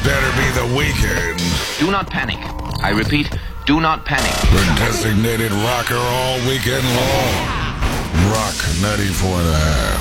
better be the weekend. Do not panic. I repeat, do not panic. The designated rocker all weekend long. Rock 94.5.